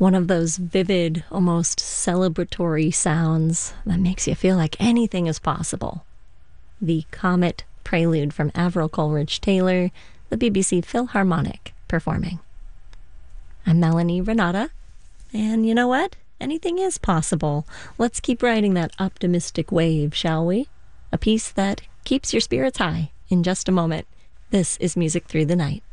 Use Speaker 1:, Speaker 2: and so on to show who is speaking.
Speaker 1: One of those vivid, almost celebratory sounds that makes you feel like anything is possible. The Comet Prelude from Avril Coleridge-Taylor, the BBC Philharmonic performing. I'm Melanie Renata, and you know what? Anything is possible. Let's keep riding that optimistic wave, shall we? A piece that keeps your spirits high in just a moment. This is Music Through the Night.